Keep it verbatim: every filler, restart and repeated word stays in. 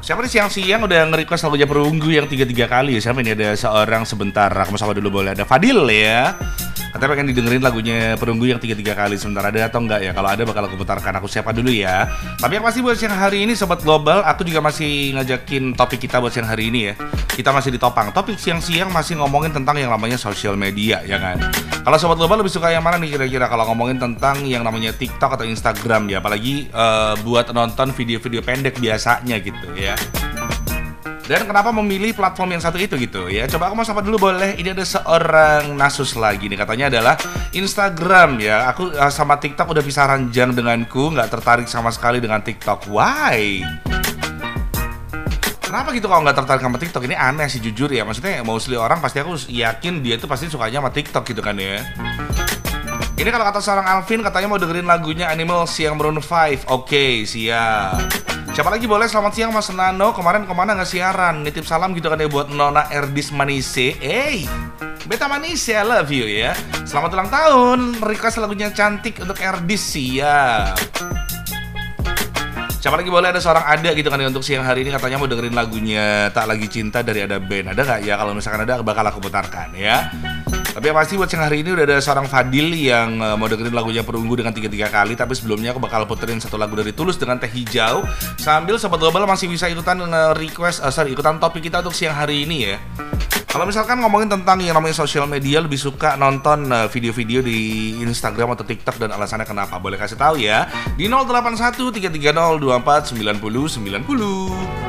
Siapa nih siang-siang udah nge-request lagunya Perunggu yang tiga-tiga kali ya? Siapa ini? Ada seorang sebentar, aku sama dulu boleh. Ada Fadil ya. Katanya pengen didengerin lagunya Perunggu yang tiga-tiga kali. Sebentar ada atau enggak ya? Kalau ada bakal aku putarkan, aku siapa dulu ya. Tapi yang pasti buat siang hari ini Sobat Global, aku juga masih ngajakin topik kita buat siang hari ini ya. Kita masih ditopang. Topik siang-siang masih ngomongin tentang yang namanya social media ya kan. Kalau Sobat Global lebih suka yang mana nih kira-kira kalau ngomongin tentang yang namanya TikTok atau Instagram ya? Apalagi uh, buat nonton video-video pendek biasanya gitu ya. Dan kenapa memilih platform yang satu itu gitu ya? Coba aku mau sapa dulu boleh. Ini ada seorang Nasus lagi nih, katanya adalah Instagram ya. Aku uh, sama TikTok udah bisa ranjang denganku, nggak tertarik sama sekali dengan TikTok. Why? Kenapa gitu kalau nggak tertarik sama TikTok? Ini aneh sih jujur ya. Maksudnya mostly orang pasti aku yakin dia tuh pasti sukanya sama TikTok gitu kan ya. Ini kalau kata seorang Alvin katanya mau dengerin lagunya Animals yang Maroon lima. Oke, siap. Siapa lagi boleh? Selamat siang Mas Nano. Kemarin kemana nggak siaran? Nitip salam gitu kan ya buat Nona Erdis Manise. Hey, Beta Manise, I love you ya. Selamat ulang tahun. Request lagunya cantik untuk Erdis, siap. Siapa lagi boleh? Ada seorang Ada gitu kan ya untuk siang hari ini katanya mau dengerin lagunya Tak Lagi Cinta dari Ada Band. Ada nggak ya? Kalau misalkan ada bakal aku putarkan ya. Tapi yang pasti buat siang hari ini udah ada seorang Fadil yang uh, mau dengerin lagunya Perunggu dengan tiga-tiga kali. Tapi sebelumnya aku bakal puterin satu lagu dari Tulus dengan Teh Hijau. Sambil Sobat Global masih bisa ikutan nge-request, uh, sorry ikutan topik kita untuk siang hari ini ya. Kalau misalkan ngomongin tentang yang namanya social media, lebih suka nonton uh, video-video di Instagram atau TikTok dan alasannya kenapa? Boleh kasih tahu ya di nol delapan satu tiga tiga nol dua empat sembilan nol sembilan nol.